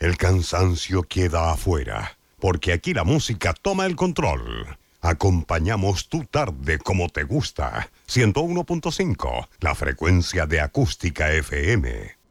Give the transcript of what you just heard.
El cansancio queda afuera, porque aquí la música toma el control. Acompañamos tu tarde como te gusta. 101.5, la frecuencia de Acústica FM.